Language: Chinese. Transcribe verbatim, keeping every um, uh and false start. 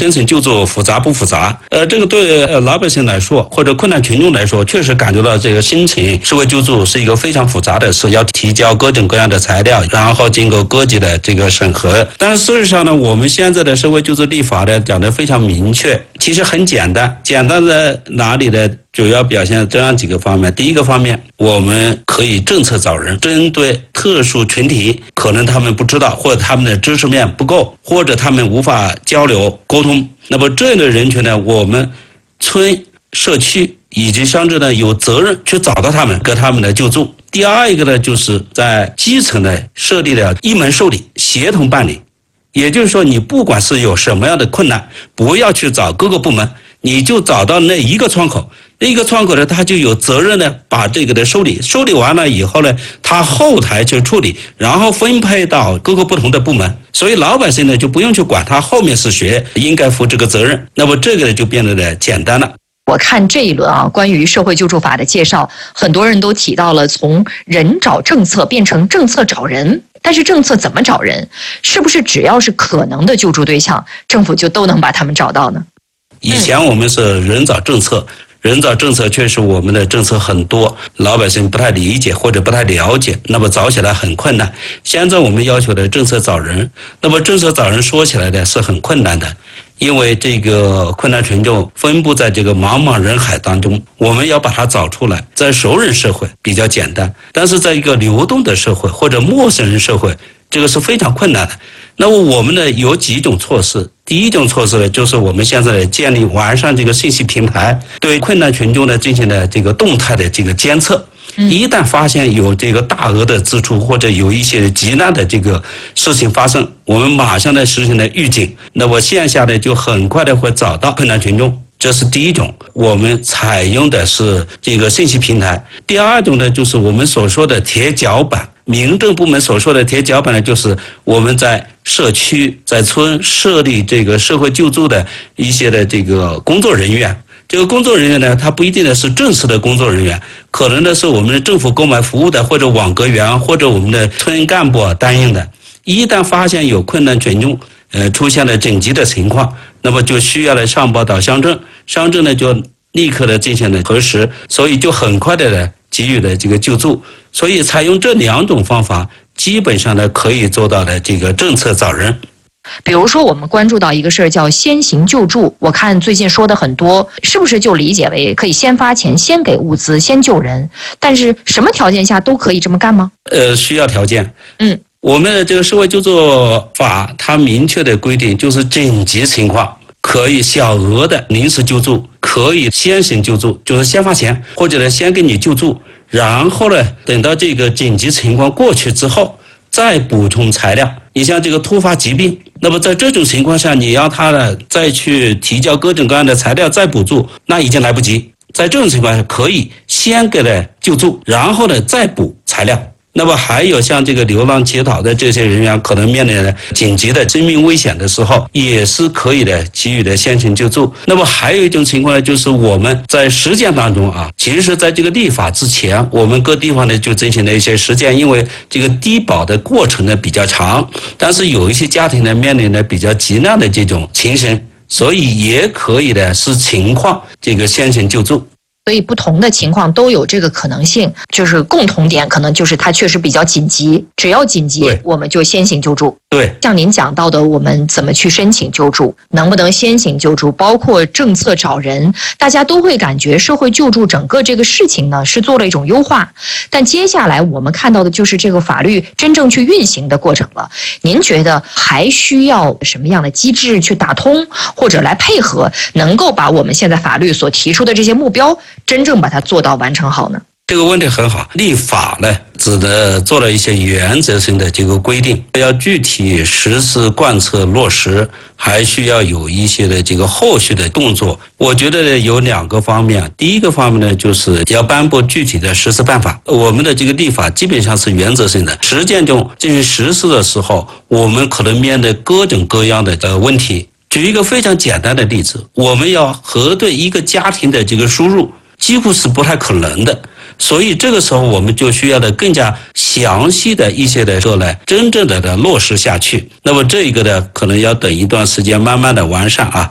申请救助复杂不复杂？呃，这个对呃老百姓来说，或者困难群众来说，确实感觉到这个申请社会救助是一个非常复杂的事，要提交各种各样的材料，然后经过各级的这个审核。但是事实上呢，我们现在的社会救助立法呢讲得非常明确，其实很简单，简单在哪里呢？主要表现这样几个方面。第一个方面，我们可以政策找人，针对特殊群体，可能他们不知道，或者他们的知识面不够，或者他们无法交流沟通，那么这样的人群呢，我们村社区以及乡镇呢有责任去找到他们，给他们的救助。第二一个呢，就是在基层呢设立了一门受理，协同办理。也就是说，你不管是有什么样的困难，不要去找各个部门，你就找到那一个窗口，那一个窗口呢，他就有责任呢，把这个的受理，受理完了以后呢，他后台去处理，然后分配到各个不同的部门。所以老百姓呢，就不用去管他后面是谁应该负这个责任，那么这个就变得呢简单了。 我看这一轮啊，关于社会救助法的介绍，很多人都提到了从人找政策变成政策找人。但是政策怎么找人？是不是只要是可能的救助对象，政府就都能把他们找到呢？ 以前我们是人找政策，人找政策确实我们的政策很多，老百姓不太理解或者不太了解，那么找起来很困难。现在我们要求的政策找人，那么政策找人说起来呢是很困难的，因为这个困难群众分布在这个茫茫人海当中，我们要把它找出来。在熟人社会比较简单，但是在一个流动的社会或者陌生人社会，这个是非常困难的。那么我们呢有几种措施。第一种措施呢，就是我们现在建立完善这个信息平台，对困难群众呢进行了这个动态的这个监测。一旦发现有这个大额的支出或者有一些急难的这个事情发生，我们马上呢实行了预警，那么线下呢就很快的会找到困难群众。这是第一种，我们采用的是这个信息平台。第二种呢，就是我们所说的铁脚板。民政部门所说的铁脚板呢，就是我们在社区、在村设立这个社会救助的一些的这个工作人员。这个工作人员呢，他不一定呢是正式的工作人员，可能呢是我们的政府购买服务的，或者网格员，或者我们的村干部担任的。一旦发现有困难群众呃出现了紧急的情况，那么就需要来上报到乡镇，乡镇呢就立刻的进行了核实，所以就很快的给予了这个救助。所以采用这两种方法，基本上呢可以做到的这个政策找人。 比如说我们关注到一个事儿叫先行救助，我看最近说的很多，是不是就理解为可以先发钱、先给物资、先救人？但是什么条件下都可以这么干吗？ 呃，需要条件。 嗯， 我们的这个社会救助法它明确的规定，就是紧急情况可以小额的临时救助，可以先行救助，就是先发钱，或者呢先给你救助，然后呢等到这个紧急情况过去之后再补充材料。你像这个突发疾病，那么在这种情况下，你要他呢再去提交各种各样的材料再补助，那已经来不及。在这种情况下，可以先给他救助，然后呢再补材料。那么还有像这个流浪乞讨的这些人员，可能面临紧急的生命危险的时候，也是可以的给予的先行救助。那么还有一种情况呢，就是我们在实践当中啊，其实在这个立法之前，我们各地方呢就进行了一些实践，因为这个低保的过程呢比较长，但是有一些家庭呢面临的比较急难的这种情形，所以也可以的视情况这个先行救助。 所以不同的情况都有这个可能性，就是共同点可能就是它确实比较紧急，只要紧急我们就先行救助。 对， 像您讲到的，我们怎么去申请救助，能不能先行救助，包括政策找人，大家都会感觉社会救助整个这个事情呢是做了一种优化。但接下来我们看到的就是这个法律真正去运行的过程了。您觉得还需要什么样的机制去打通，或者来配合，能够把我们现在法律所提出的这些目标真正把它做到完成好呢？ 这个问题很好，立法呢只能做了一些原则性的这个规定，要具体实施贯彻落实，还需要有一些的这个后续的动作。我觉得呢有两个方面，第一个方面呢就是要颁布具体的实施办法。我们的这个立法基本上是原则性的，实践中进行实施的时候，我们可能面对各种各样的呃问题。举一个非常简单的例子，我们要核对一个家庭的这个收入，几乎是不太可能的。所以这个时候我们就需要的更加详细的一些的说来真正的的落实下去。那么这个呢可能要等一段时间慢慢的完善啊。